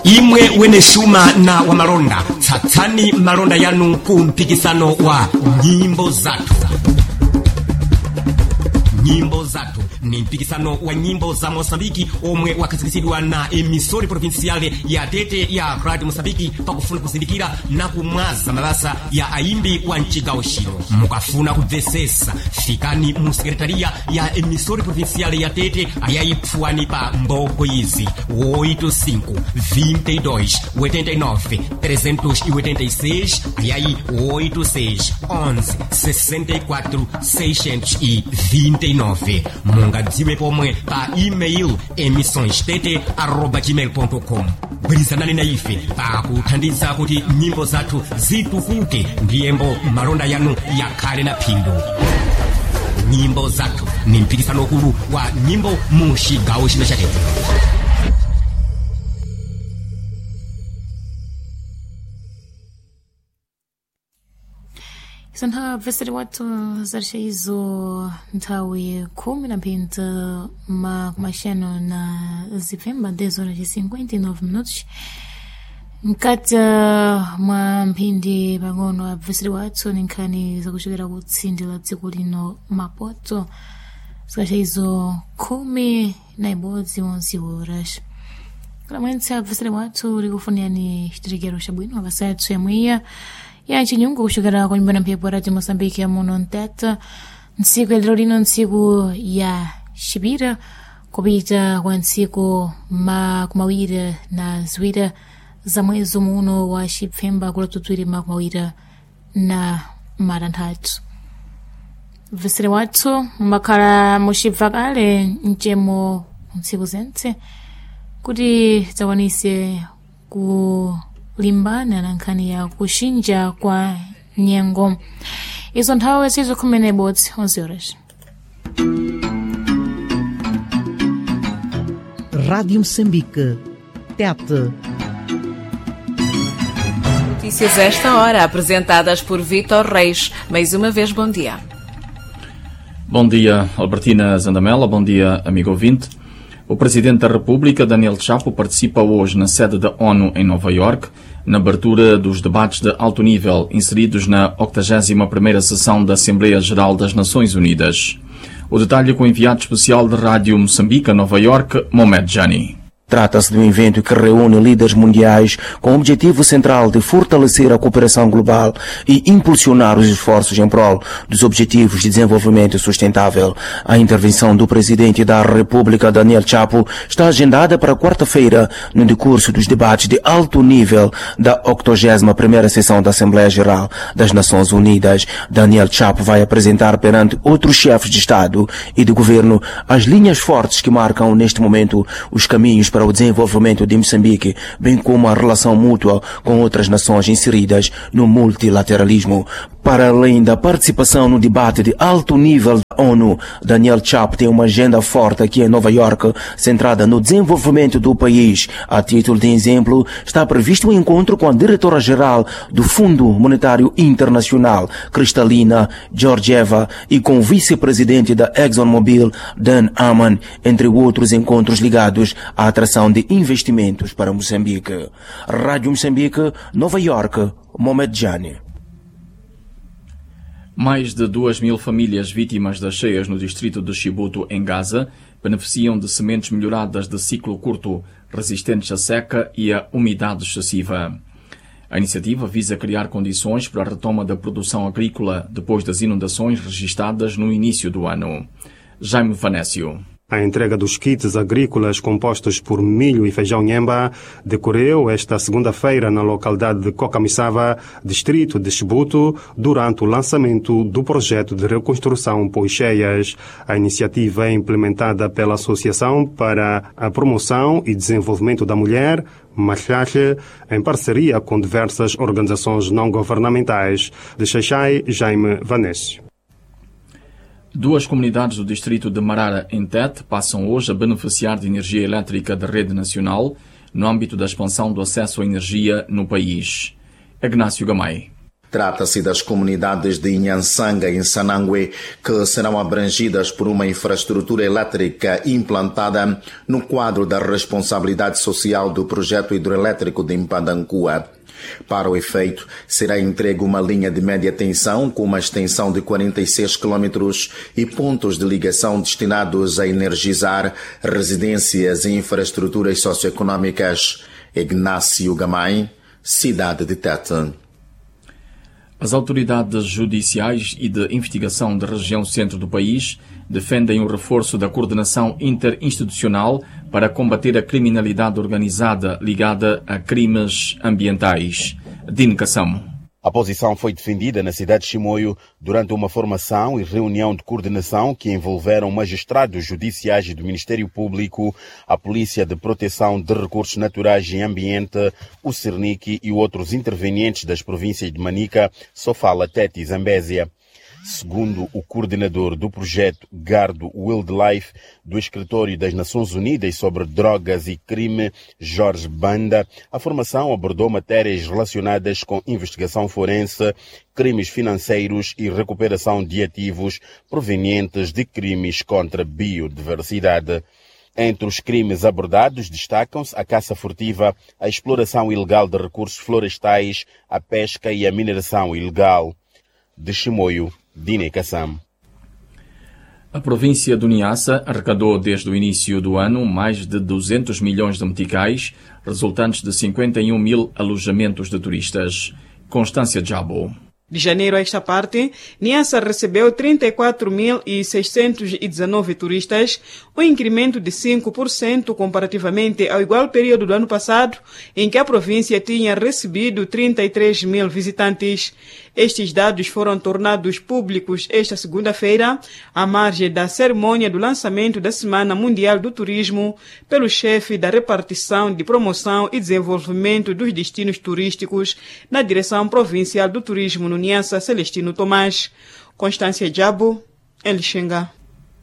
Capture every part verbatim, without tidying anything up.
imwe wene shuma na wa malonda tsatsani malonda yanu kumpikisano wa nyimbo zatu. Nyimbo zatu ni mpikisano wa nyimbo za Mosambiki omwe wakazikisidwa na emisori provinciale ya Tete ya Radio Mosambiki pakufuna kusindikira na kumwaza malasa ya aimbi wa nchigao shino. Mukafuna kuvesesa fikani mu sekretaria ya emisori provinciale ya Tete ayaipfuani pa mboko izi oito cinco vinte e dois oitenta e nove trezentos e oitenta e seis ayai oito seis onze sessenta e quatro seiscentos e vinte e nove. Mungadziwe pomwe pa email emissõestete arroba gmail ponto com. Bwirizanani na ife pa kuthandiza kuti nyimbo zathu zitukuke ndiyembo malonda yanu yakhale na phindu. Nyimbo zathu ni mpikisano ukulu wa nyimbo mu cigawo chino cha Tete. Sanha veseri watu zarisha hizo ntawi kumi na pinta ma kumashano na zipemba dez horas e cinquenta e nove minutos mkata mwa mpindi pangono wa veseri watu ninkani za kushukira kutsindila dziko lino Maputo zarisha hizo kumi na ibodzi onzi horas kala mwenza veseri watu likufuniani chitirikero chabwino wapasayatsu ya mwiya ya chinyungu kushukira kwa nyumba na mpia kwa Radio Mosambiki ya muno ntata nsiku ya lino nsiku ya shibira kupita kwa nsiku makumawira na zwira za mwezi muno wa Shipfemba kula tutwiri makumawira na marantatu visiri watu makara mushibva kale nchemo nsiku zentse kuti tawanise ku limbana na nkhani ya kushinja kwa nyengo. Izo nthawe sizo khumi na ibodzi onze horas. Rádio Moçambique. Tete. Notícias a esta hora, apresentadas por Vítor Reis. Mais uma vez, bom dia. Bom dia, Albertina Zandamela. Bom dia, amigo ouvinte. O Presidente da República, Daniel Chapo, participa hoje na sede da ONU em Nova Iorque, na abertura dos debates de alto nível inseridos na octagésima primeira sessão da Assembleia Geral das Nações Unidas. O detalhe com o enviado especial da Rádio Moçambique, Nova Iorque, Mohamed Jani. Trata-se de um evento que reúne líderes mundiais com o objetivo central de fortalecer a cooperação global e impulsionar os esforços em prol dos objetivos de desenvolvimento sustentável. A intervenção do Presidente da República, Daniel Chapo, está agendada para quarta-feira no decurso dos debates de alto nível da octogésima primeira sessão da Assembleia Geral das Nações Unidas. Daniel Chapo vai apresentar perante outros chefes de Estado e de Governo as linhas fortes que marcam neste momento os caminhos para para o desenvolvimento de Moçambique, bem como a relação mútua com outras nações inseridas no multilateralismo. Para além da participação no debate de alto nível da ONU, Daniel Chapo tem uma agenda forte aqui em Nova Iorque, centrada no desenvolvimento do país. A título de exemplo, está previsto um encontro com a diretora-geral do Fundo Monetário Internacional, Kristalina Georgieva, e com o vice-presidente da ExxonMobil, Dan Amman, entre outros encontros ligados à atração de investimentos para Moçambique. Rádio Moçambique, Nova Iorque, Mohamed Jani. Mais de duas mil famílias vítimas das cheias no distrito de Chibuto, em Gaza, beneficiam de sementes melhoradas de ciclo curto, resistentes à seca e à umidade excessiva. A iniciativa visa criar condições para a retoma da produção agrícola depois das inundações registradas no início do ano. Jaime Vanécio. A entrega dos kits agrícolas compostos por milho e feijão nhemba decorreu esta segunda-feira na localidade de Cocamissava, distrito de Chibuto, durante o lançamento do projeto de reconstrução pós-cheias. A iniciativa é implementada pela Associação para a Promoção e Desenvolvimento da Mulher, Machache, em parceria com diversas organizações não-governamentais. De Xaixai, Jaime Vanécio. Duas comunidades do distrito de Marara, em Tete, passam hoje a beneficiar de energia elétrica da rede nacional no âmbito da expansão do acesso à energia no país. Ignácio Gamay. Trata-se das comunidades de Inhansanga e Sanangue, que serão abrangidas por uma infraestrutura elétrica implantada no quadro da responsabilidade social do projeto hidroelétrico de Mpandancua. Para o efeito, será entregue uma linha de média tensão com uma extensão de quarenta e seis quilômetros e pontos de ligação destinados a energizar residências e infraestruturas socioeconômicas. Ignácio Gamay, cidade de Tete. As autoridades judiciais e de investigação da região centro do país defendem o reforço da coordenação interinstitucional para combater a criminalidade organizada ligada a crimes ambientais. Dino Cassamo. A posição foi defendida na cidade de Chimoio durante uma formação e reunião de coordenação que envolveram magistrados judiciais do Ministério Público, a Polícia de Proteção de Recursos Naturais e Ambiente, o Cernic e outros intervenientes das províncias de Manica, Sofala, Tete e Zambésia. Segundo o coordenador do projeto Gardo Wildlife do Escritório das Nações Unidas sobre Drogas e Crime, Jorge Banda, a formação abordou matérias relacionadas com investigação forense, crimes financeiros e recuperação de ativos provenientes de crimes contra a biodiversidade. Entre os crimes abordados destacam-se a caça furtiva, a exploração ilegal de recursos florestais, a pesca e a mineração ilegal. De Chimoio, Dine Kassam. A província do Niassa arrecadou desde o início do ano mais de duzentos milhões de meticais, resultantes de cinquenta e um mil alojamentos de turistas. Constância Jabo. De janeiro a esta parte, Niassa recebeu trinta e quatro mil seiscentos e dezenove turistas, um incremento de cinco por cento comparativamente ao igual período do ano passado, em que a província tinha recebido trinta e três mil visitantes. Estes dados foram tornados públicos esta segunda-feira, à margem da cerimônia do lançamento da Semana Mundial do Turismo, pelo chefe da repartição de promoção e desenvolvimento dos destinos turísticos na Direção Provincial do Turismo no Niassa, Celestino Tomás. Constância Jabo, em Lixinga.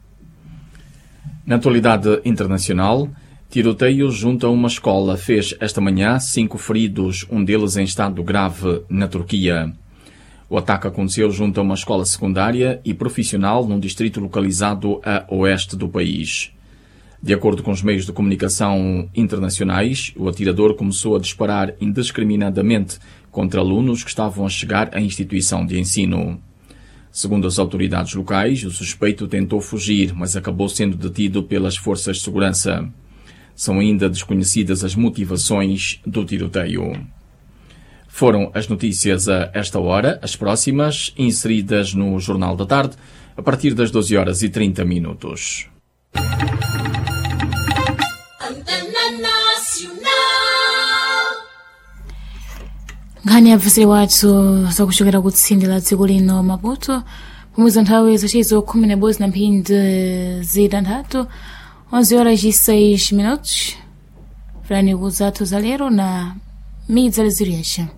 Na atualidade internacional, tiroteio junto a uma escola fez esta manhã cinco feridos, um deles em estado grave na Turquia. O ataque aconteceu junto a uma escola secundária e profissional num distrito localizado a oeste do país. De acordo com os meios de comunicação internacionais, o atirador começou a disparar indiscriminadamente contra alunos que estavam a chegar à instituição de ensino. Segundo as autoridades locais, o suspeito tentou fugir, mas acabou sendo detido pelas forças de segurança. São ainda desconhecidas as motivações do tiroteio. Foram as notícias a esta hora, as próximas, inseridas no Jornal da Tarde, a partir das doze horas e trinta minutos. nkhani ya bvisiri wathu zakuchokera kutsindi la dziko lino Maputo pomwe za nthawi zacizo khumi na ibodzi na mphindi zitanthatu onze horas e seis minutos fulani kuzathu za lero na midzi aliziriyace.